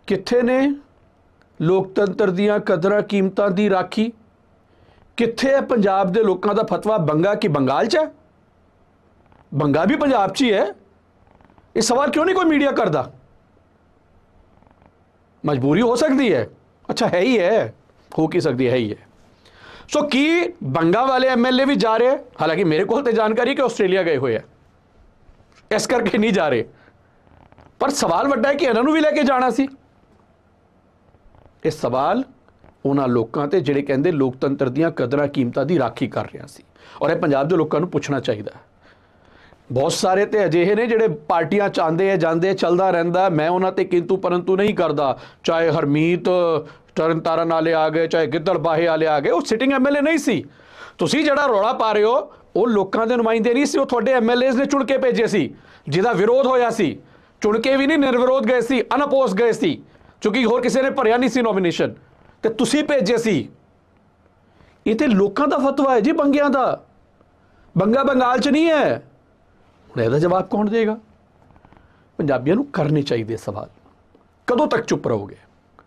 कित्थे ने लोकतंत्र दीयां कदरां कीमतां दी राखी? कित्थे है पंजाब दे लोकां दा फतवा? बंगा कि बंगाल च है? बंगा भी पंजाब च ही है। ये सवाल क्यों नहीं कोई मीडिया करता? मजबूरी हो सकती है, अच्छा है ही है, हो की सकती है ही है। सो की बंगा वाले MLA भी जा रहे हैं? हालांकि मेरे को तो जानकारी कि ऑस्ट्रेलिया गए हुए हैं, इस करके नहीं जा रहे, पर सवाल वड्डा है कि इन्होंने भी लेके जाना सी। ਇਹ सवाल ਉਹਨਾਂ ਲੋਕਾਂ ਤੇ ਜਿਹੜੇ ਕਹਿੰਦੇ ਲੋਕਤੰਤਰ ਦੀਆਂ ਕਦਰਾਂ ਕੀਮਤਾਂ ਦੀ ਰਾਖੀ ਕਰ ਰਿਹਾ ਸੀ, ਔਰ ਇਹ ਪੰਜਾਬ ਦੇ ਲੋਕਾਂ ਨੂੰ ਪੁੱਛਣਾ ਚਾਹੀਦਾ। ਬਹੁਤ ਸਾਰੇ ਤੇ ਅਜਿਹੇ ਨੇ ਜਿਹੜੇ ਪਾਰਟੀਆਂ ਚਾਹੁੰਦੇ ਆ, ਜਾਂਦੇ ਚੱਲਦਾ ਰਹਿੰਦਾ, ਮੈਂ ਉਹਨਾਂ ਤੇ ਕਿੰਤੂ ਪਰੰਤੂ ਨਹੀਂ ਕਰਦਾ। ਚਾਹੇ ਹਰਮੀਤ ਤਰਨਤਾਰਨ ਵਾਲੇ ਆ ਗਏ, ਚਾਹੇ ਗਿੱਦੜਬਾਹੇ ਵਾਲੇ ਆ ਗਏ, ਉਹ ਸਿਟਿੰਗ MLA ਨਹੀਂ ਸੀ। ਤੁਸੀਂ ਜਿਹੜਾ ਰੌਲਾ ਪਾ ਰਹੇ ਹੋ ਉਹ ਲੋਕਾਂ ਦੇ ਨੁਮਾਇੰਦੇ ਨਹੀਂ ਸੀ, ਉਹ ਤੁਹਾਡੇ MLAs ਨੇ ਚੁਣ ਕੇ ਭੇਜੇ ਸੀ, ਜਿਹਦਾ ਵਿਰੋਧ ਹੋਇਆ ਸੀ। ਚੁਣ ਕੇ ਵੀ ਨਹੀਂ, ਨਿਰਵਿਰੋਧ ਗਏ ਸੀ, ਅਨਅਪੋਜ਼ ਗਏ ਸੀ, ਕਿਉਂਕਿ ਹੋਰ ਕਿਸੇ ਨੇ ਭਰਿਆ ਨਹੀਂ ਸੀ ਨੋਮੀਨੇਸ਼ਨ, ਤੇ ਤੁਸੀਂ ਭੇਜੇ ਸੀ। ਇਹ ਤੇ ਲੋਕਾਂ ਦਾ ਫਤਵਾ ਹੈ ਜੀ, ਬੰਗਿਆਂ ਦਾ। ਬੰਗਾ ਬੰਗਾਲ 'ਚ ਨਹੀਂ ਹੈ। ਹੁਣ ਇਹਦਾ ਜਵਾਬ ਕੌਣ ਦੇਗਾ? ਪੰਜਾਬੀਆਂ ਨੂੰ ਕਰਨੇ ਚਾਹੀਦੇ ਸਵਾਲ। ਕਦੋਂ ਤੱਕ ਚੁੱਪ ਰਹੋਗੇ?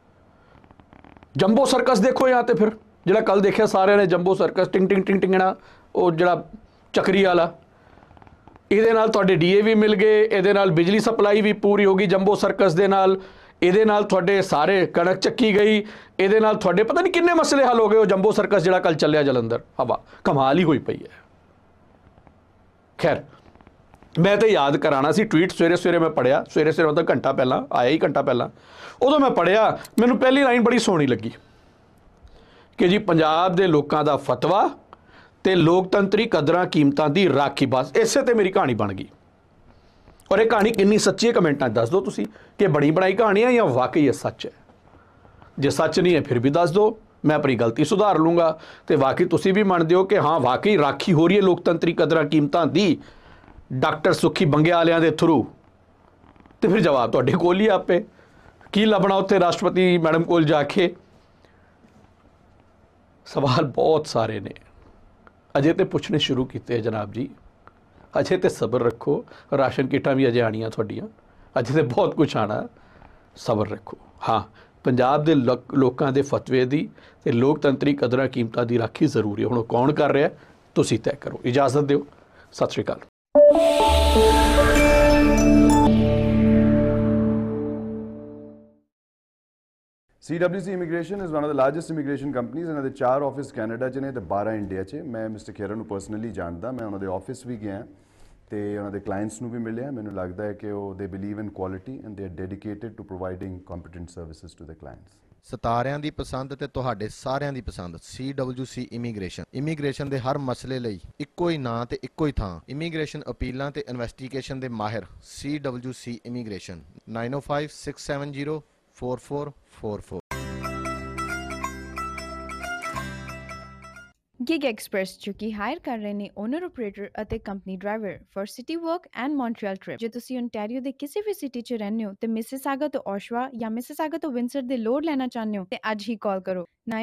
ਜੰਬੋ ਸਰਕਸ ਦੇਖੋ ਜਾਂ ਤੇ ਫਿਰ ਜਿਹੜਾ ਕੱਲ ਦੇਖਿਆ ਸਾਰਿਆਂ ਨੇ, ਜੰਬੋ ਸਰਕਸ ਟਿੰਗ ਟਿੰਗ ਟਿੰਗ ਟਿੰਗਣਾ, ਉਹ ਜਿਹੜਾ ਚੱਕਰੀ ਵਾਲਾ, ਇਹਦੇ ਨਾਲ ਤੁਹਾਡੇ DA ਵੀ ਮਿਲ ਗਏ, ਇਹਦੇ ਨਾਲ ਬਿਜਲੀ ਸਪਲਾਈ ਵੀ ਪੂਰੀ ਹੋ ਗਈ ਜੰਬੋ ਸਰਕਸ ਦੇ ਨਾਲ, ਇਹਦੇ ਨਾਲ ਤੁਹਾਡੇ ਸਾਰੇ ਕਣਕ ਚੱਕੀ ਗਈ, ਇਹਦੇ ਨਾਲ ਤੁਹਾਡੇ ਪਤਾ ਨਹੀਂ ਕਿੰਨੇ ਮਸਲੇ ਹੱਲ ਹੋ ਗਏ। ਉਹ ਜੰਬੋ ਸਰਕਸ ਜਿਹੜਾ ਕੱਲ ਚੱਲਿਆ ਜਲੰਧਰ, ਹਵਾ ਕਮਾਲ ਹੀ ਹੋਈ ਪਈ ਹੈ। ਖੈਰ, ਮੈਂ ਤਾਂ ਯਾਦ ਕਰਾਣਾ ਸੀ ਟਵੀਟ ਸਵੇਰੇ ਸਵੇਰੇ ਮੈਂ ਪੜ੍ਹਿਆ, ਸਵੇਰੇ ਸਵੇਰੇ ਮਤਲਬ ਘੰਟਾ ਪਹਿਲਾਂ ਆਇਆ ਹੀ, ਘੰਟਾ ਪਹਿਲਾਂ ਉਦੋਂ ਮੈਂ ਪੜ੍ਹਿਆ, ਮੈਨੂੰ ਪਹਿਲੀ ਲਾਈਨ ਬੜੀ ਸੋਹਣੀ ਲੱਗੀ ਕਿ ਜੀ ਪੰਜਾਬ ਦੇ ਲੋਕਾਂ ਦਾ ਫਤਵਾ ਤੇ ਲੋਕਤੰਤਰੀ ਕਦਰਾਂ ਕੀਮਤਾਂ ਦੀ ਰਾਖੀ। ਬਸ ਇਸੇ ਤੇ ਮੇਰੀ ਕਹਾਣੀ ਬਣ ਗਈ। ਔਰ ਇਹ ਕਹਾਣੀ ਕਿੰਨੀ ਸੱਚੀ ਹੈ ਕਮੈਂਟਾਂ 'ਚ ਦੱਸ ਦਿਓ ਤੁਸੀਂ, ਕਿ ਬਣੀ ਬਣਾਈ ਕਹਾਣੀ ਹੈ ਜਾਂ ਵਾਕਈ ਇਹ ਸੱਚ ਹੈ। ਜੇ ਸੱਚ ਨਹੀਂ ਹੈ ਫਿਰ ਵੀ ਦੱਸ ਦਿਓ, ਮੈਂ ਆਪਣੀ ਗਲਤੀ ਸੁਧਾਰ ਲੂੰਗਾ। ਤੇ ਵਾਕਈ ਤੁਸੀਂ ਵੀ ਮੰਨਦੇ ਹੋ ਕਿ ਹਾਂ ਵਾਕਈ ਰਾਖੀ ਹੋ ਰਹੀ ਹੈ ਲੋਕਤੰਤਰੀ ਕਦਰਾਂ ਕੀਮਤਾਂ ਦੀ ਡਾਕਟਰ ਸੁੱਖੀ ਬੰਗਿਆ ਵਾਲਿਆਂ ਦੇ ਥਰੂ, ਤੇ ਫਿਰ ਜਵਾਬ ਤੁਹਾਡੇ ਕੋਲ ਹੀ ਆਪੇ। ਕੀ ਲੱਭਣਾ ਉੱਥੇ ਰਾਸ਼ਟਰਪਤੀ ਮੈਡਮ ਕੋਲ ਜਾ ਕੇ? ਸਵਾਲ ਬਹੁਤ ਸਾਰੇ ਨੇ, ਅਜੇ ਤੇ ਪੁੱਛਣੇ ਸ਼ੁਰੂ ਕੀਤੇ ਜਨਾਬ ਜੀ। ਅਜੇ ਤੇ ਸਬਰ ਰੱਖੋ, ਰਾਸ਼ਨ ਕਿੱਟਾਂ ਵੀ ਅਜੇ ਆਣੀਆਂ ਤੁਹਾਡੀਆਂ, ਅਜੇ ਤੇ ਬਹੁਤ ਕੁਛ ਆਣਾ, ਸਬਰ ਰੱਖੋ। ਹਾਂ, ਪੰਜਾਬ ਦੇ ਲੋਕਾਂ ਦੇ ਫਤਵੇ ਦੀ ਤੇ ਲੋਕਤੰਤਰੀ ਕਦਰਾਂ ਕੀਮਤਾਂ ਦੀ ਰਾਖੀ ਜ਼ਰੂਰੀ ਹੈ। ਹੁਣ ਕੌਣ ਕਰ ਰਿਹਾ ਤੁਸੀਂ ਤੈਅ ਕਰੋ। ਇਜਾਜ਼ਤ ਦਿਓ, ਸਤਿ ਸ਼੍ਰੀ ਅਕਾਲ। CWC Immigration is one of the largest immigration companies, ਇਹਨਾਂ ਦੇ 4 ਆਫਿਸ ਕੈਨੇਡਾ 'ਚ ਨੇ ਤੇ 12 ਇੰਡੀਆ 'ਚ। ਮੈਂ ਮਿਸਟਰ ਖੇਰਾ ਨੂੰ ਪਰਸਨਲੀ ਜਾਣਦਾ, ਮੈਂ ਉਹਨਾਂ ਦੇ ਆਫਿਸ ਵੀ ਗਿਆ ਤੇ ਉਹਨਾਂ ਦੇ ਕਲਾਇੰਟਸ ਨੂੰ ਵੀ ਮਿਲਿਆ। ਮੈਨੂੰ ਲੱਗਦਾ ਹੈ ਕਿ ਉਹ ਦੇ believe in quality and they are dedicated to providing competent services to the clients. ਸਿਤਾਰਿਆਂ ਦੀ ਪਸੰਦ ਤੇ ਤੁਹਾਡੇ ਸਾਰਿਆਂ ਦੀ ਪਸੰਦ CWC ਇਮੀਗ੍ਰੇਸ਼ਨ ਦੇ ਹਰ ਮਸਲੇ ਲਈ ਇੱਕੋ ਹੀ ਨਾਂ ਤੇ ਇੱਕੋ ਹੀ ਥਾਂ। ਇਮੀਗ੍ਰੇਸ਼ਨ ਅਪੀਲਾਂ ਤੇ ਇਨਵੈਸਟੀਗੇਸ਼ਨ ਦੇ ਮਾਹਿਰ CWC ਇਮੀਗ੍ਰੇਸ਼ਨ 9056704444। Gig Express जो कि हायर कर रहे ने ओनर ऑपरेटर ਅਤੇ company driver for city work and Montreal trip. ਜੇ ਤੁਸੀਂ ਓਨਟਾਰੀਓ ਦੇ ਕਿਸੇ ਵੀ ਸਿਟੀ 'ਚ ਰਹਿੰਦੇ ਹੋ ਤੇ ਮਿਸਿਸਾਗਾ ਤੋਂ ਓਸ਼ਵਾ ਜਾਂ ਮਿਸਿਸਾਗਾ ਤੋਂ ਵਿੰਸਰ ਦੇ ਲੋਡ ਲੈਣਾ ਚਾਹੁੰਦੇ ਹੋ ਤੇ ਅੱਜ ਹੀ ਕਾਲ ਕਰੋ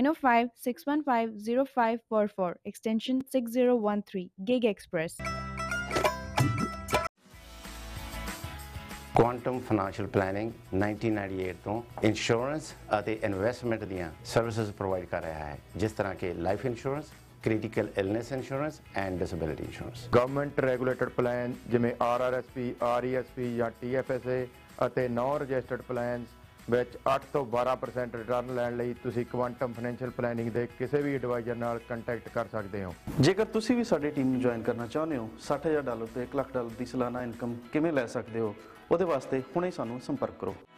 9056150544 extension 6013। Gig Express। Quantum financial planning 1998 ਤੋਂ ਇੰਸ਼ੋਰੈਂਸ ਅਤੇ ਇਨਵੈਸਟਮੈਂਟ ਦੀਆਂ ਸਰਵਿਸਿਜ਼ ਪ੍ਰੋਵਾਈਡ ਕਰ ਰਿਹਾ ਹੈ, ਜਿਸ ਤਰ੍ਹਾਂ ਕਿ life insurance, critical illness insurance and disability insurance. Government regulated plan ਜਿਵੇਂ RRSP, RESP ਜਾਂ TFSA ਅਤੇ ਨੌਨ ਰਜਿਸਟਰਡ ਪਲਾਨਸ ਵਿੱਚ 8 ਤੋਂ 12% ਰਿਟਰਨ ਲੈਣ ਲਈ ਤੁਸੀਂ ਕੁਆਂਟਮ ਫਾਈਨੈਂਸ਼ੀਅਲ ਪਲੈਨਿੰਗ ਦੇ ਕਿਸੇ ਵੀ ਐਡਵਾਈਜ਼ਰ ਨਾਲ ਕੰਟੈਕਟ ਕਰ ਸਕਦੇ ਹੋ। ਜੇਕਰ ਤੁਸੀਂ ਵੀ ਸਾਡੀ ਟੀਮ ਨੂੰ ਜੁਆਇਨ ਕਰਨਾ ਚਾਹੁੰਦੇ ਹੋ, $60,000 ਤੇ $1 ਲੱਖ ਦੀ ਸਾਲਾਨਾ ਇਨਕਮ ਕਿਵੇਂ ਲੈ ਸਕਦੇ ਹੋ, ਉਹਦੇ ਵਾਸਤੇ ਹੁਣੇ ਸਾਨੂੰ ਸੰਪਰਕ ਕਰੋ।